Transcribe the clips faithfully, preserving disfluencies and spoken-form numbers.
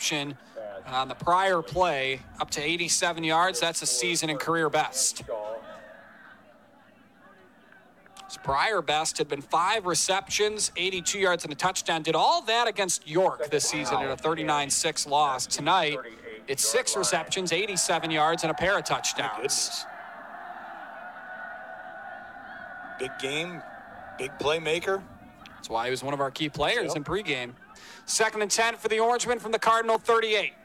reception on the prior play, up to eighty-seven yards. That's a season and career best. His prior best had been five receptions, eighty-two yards, and a touchdown. Did all that against York this season in a thirty-nine six loss. Tonight, it's six receptions, eighty-seven yards, and a pair of touchdowns. Big game, big playmaker. That's why he was one of our key players yep. in pregame. Second and ten for the Orangemen from the Cardinal thirty-eight.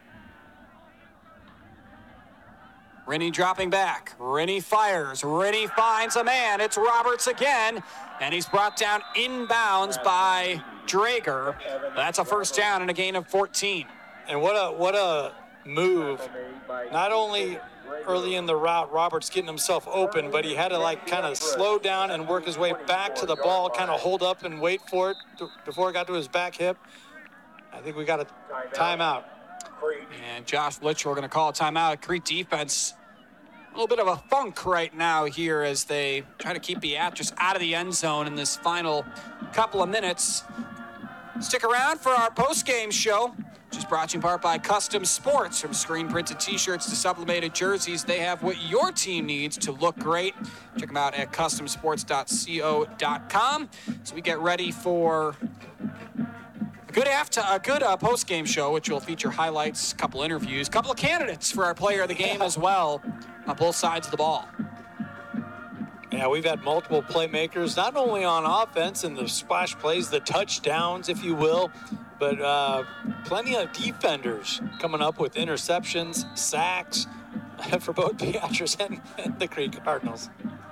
Rennie dropping back. Rennie fires. Rennie finds a man. It's Roberts again, and he's brought down inbounds by Drager. That's a first down and a gain of fourteen. And what a what a move! Not only early in the route, Roberts getting himself open, but he had to like kind of slow down and work his way back to the ball, kind of hold up and wait for it to, before it got to his back hip. I think we got a timeout. And Josh Litchell, we're going to call a timeout. Crete defense, a little bit of a funk right now here as they try to keep Beatrice out of the end zone in this final couple of minutes. Stick around for our post-game show. Just brought to you in part by Custom Sports. From screen-printed T-shirts to sublimated jerseys, they have what your team needs to look great. Check them out at custom sports dot co dot com. So we get ready for a good after a good uh, post-game show, which will feature highlights, a couple interviews, a couple of candidates for our player of the game as well on both sides of the ball. Yeah, we've had multiple playmakers, not only on offense and the splash plays, the touchdowns, if you will, but uh, plenty of defenders coming up with interceptions, sacks for both Beatrice and, and the Crete Cardinals.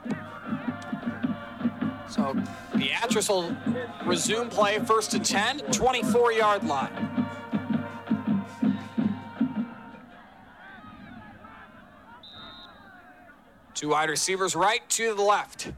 So Beatrice will resume play first and ten, twenty-four-yard line. Two wide receivers right, two to the left.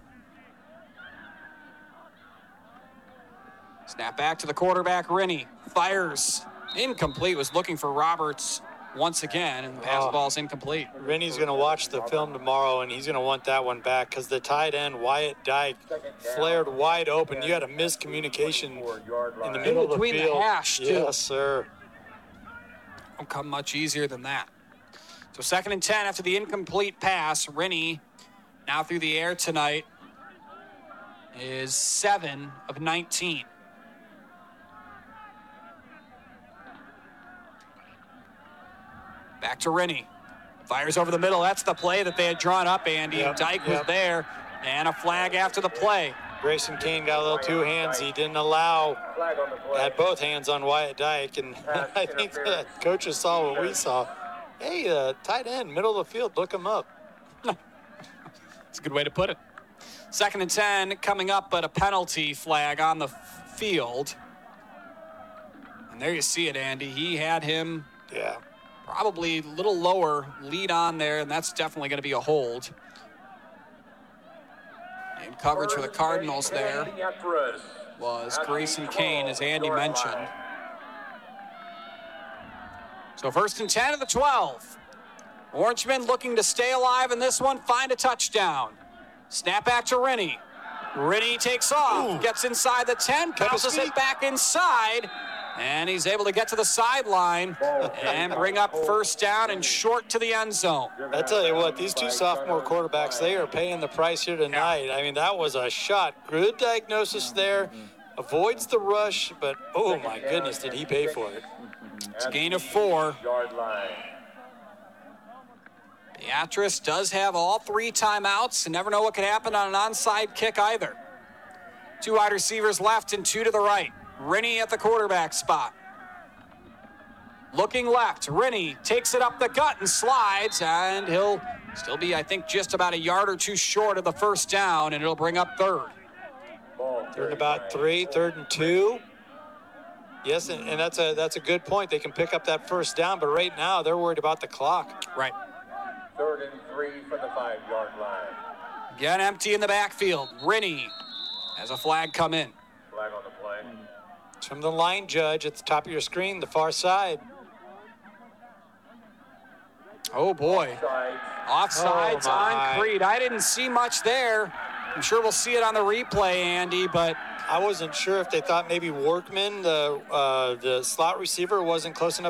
Snap back to the quarterback, Rennie. Fires. Incomplete. Was looking for Roberts once again, and the pass oh, ball's incomplete. Rennie's going to watch the film tomorrow, and he's going to want that one back because the tight end, Wyatt Dyke, flared wide open. You had a miscommunication in the middle in of the field. field. The hash, too. Yes, sir. Don't come much easier than that. So second and ten after the incomplete pass. Rennie, now through the air tonight, is seven of nineteen. Back to Rennie. Fires over the middle. That's the play that they had drawn up, Andy. Yep, Dyke yep. was there, and a flag after the play. Grayson Kane got a little two hands. He didn't allow, had both hands on Wyatt Dyke, and I think the coaches saw what we saw. Hey, uh, tight end, middle of the field, look him up. That's a good way to put it. Second and ten coming up, but a penalty flag on the field. And there you see it, Andy. He had him yeah, probably a little lower lead on there, and that's definitely going to be a hold. In coverage for the Cardinals there was Grayson Kane, as Andy mentioned. So first and ten of the twelve. Orangemen looking to stay alive in this one, find a touchdown. Snap back to Rennie. Rennie takes off, Ooh. gets inside the ten, bounces it back inside, and he's able to get to the sideline and bring up first down and short to the end zone. I tell you what, these two sophomore quarterbacks, they are paying the price here tonight. I mean, that was a shot. Good diagnosis there. Avoids the rush, but oh my goodness, did he pay for it. It's a gain of four. Beatrice does have all three timeouts, and never know what could happen on an onside kick either. Two wide receivers left and two to the right. Rennie at the quarterback spot. Looking left, Rennie takes it up the gut and slides, and he'll still be, I think, just about a yard or two short of the first down, and it'll bring up third. Third and about three, third and two. Yes, and, and that's a that's a good point. They can pick up that first down, but right now they're worried about the clock. Right. Third and three for the five-yard line. Again, empty in the backfield. Rennie has a flag come in. Flag on the play. It's from the line judge at the top of your screen, the far side. Oh, boy. Offsides oh on Crete. I didn't see much there. I'm sure we'll see it on the replay, Andy, but I wasn't sure if they thought maybe Workman, the uh, the slot receiver, wasn't close enough